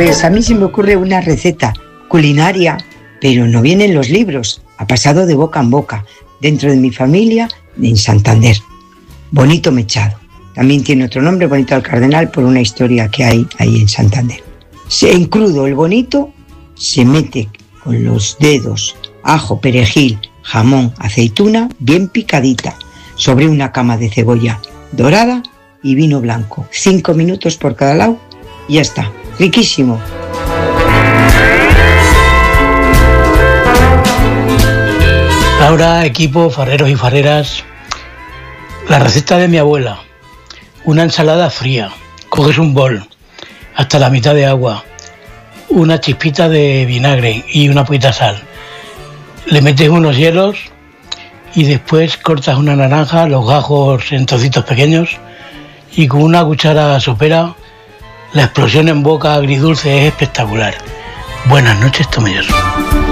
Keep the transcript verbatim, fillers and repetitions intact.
Pues a mí se me ocurre una receta culinaria, pero no viene en los libros, ha pasado de boca en boca, dentro de mi familia, en Santander. Bonito mechado. También tiene otro nombre, bonito al cardenal, por una historia que hay ahí en Santander. En crudo, el bonito se mete con los dedos ajo, perejil, jamón, aceituna, bien picadita, sobre una cama de cebolla dorada y vino blanco. Cinco minutos por cada lado y ya está. Riquísimo. Ahora, equipo, farreros y farreras, la receta de mi abuela. Una ensalada fría, coges un bol, hasta la mitad de agua, una chispita de vinagre y una poquita de sal. Le metes unos hielos y después cortas una naranja, los gajos en trocitos pequeños y con una cuchara sopera, la explosión en boca agridulce es espectacular. Buenas noches, Tomelloso.